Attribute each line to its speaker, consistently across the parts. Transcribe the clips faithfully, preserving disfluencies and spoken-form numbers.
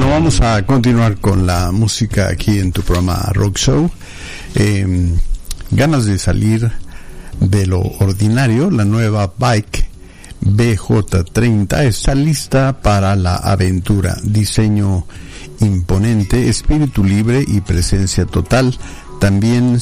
Speaker 1: Bueno, vamos a continuar con la música aquí en tu programa Rock Show. Eh, ganas de salir de lo ordinario. La nueva Bike B J treinta está lista para la aventura. Diseño imponente, espíritu libre y presencia total. También,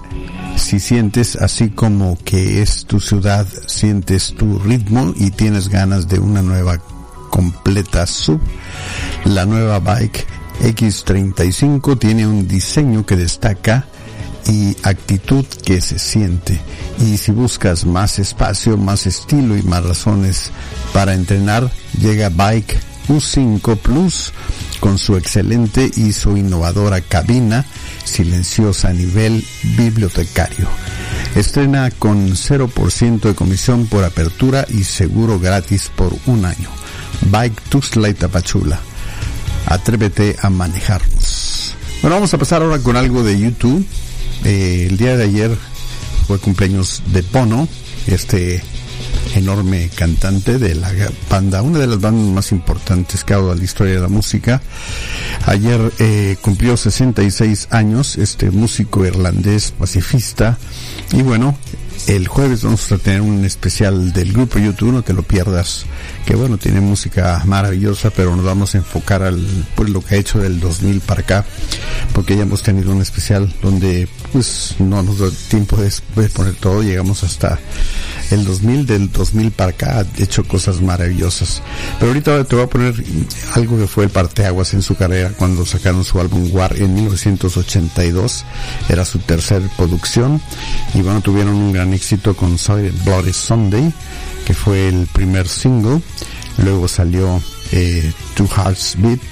Speaker 1: si sientes así como que es tu ciudad, sientes tu ritmo y tienes ganas de una nueva completa sub, la nueva Bike X treinta y cinco tiene un diseño que destaca y actitud que se siente. Y si buscas más espacio, más estilo y más razones para entrenar, llega Bike U cinco Plus con su excelente y su innovadora cabina silenciosa a nivel bibliotecario. Estrena con cero por ciento de comisión por apertura y seguro gratis por un año. Bike Tuxtla y Tapachula. Atrévete a manejarnos. Bueno, vamos a pasar ahora con algo de YouTube. Eh, el día de ayer fue cumpleaños de Bono, este enorme cantante de la banda, una de las bandas más importantes que ha dado a la historia de la música. Ayer eh, cumplió sesenta y seis años, este músico irlandés pacifista. Y bueno, el jueves vamos a tener un especial del grupo YouTube, no te lo pierdas, que bueno, tiene música maravillosa, pero nos vamos a enfocar al, pues, lo que ha hecho del dos mil para acá, porque ya hemos tenido un especial donde pues no nos da tiempo de, de poner todo. Llegamos hasta el dos mil, del dos mil para acá ha hecho cosas maravillosas. Pero ahorita te voy a poner algo que fue el parteaguas en su carrera cuando sacaron su álbum War en mil novecientos ochenta y dos. Era su tercer producción y bueno, tuvieron un gran éxito con Silent Bloody Sunday, que fue el primer single. Luego salió eh, Two Hearts Beat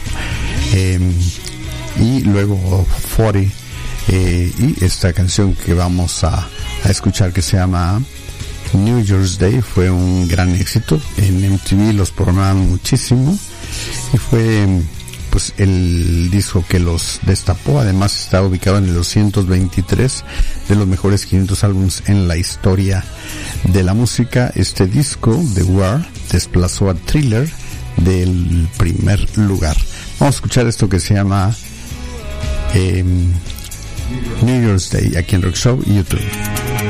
Speaker 1: eh, y luego cuarenta eh, y esta canción que vamos a, a escuchar, que se llama New Year's Day, fue un gran éxito. En M T V los programaban muchísimo y fue pues el disco que los destapó. Además está ubicado en el doscientos veintitrés de los mejores quinientos álbumes en la historia de la música. Este disco de War desplazó a Thriller del primer lugar. Vamos a escuchar esto que se llama eh, New Year's Day aquí en Rock Show y YouTube.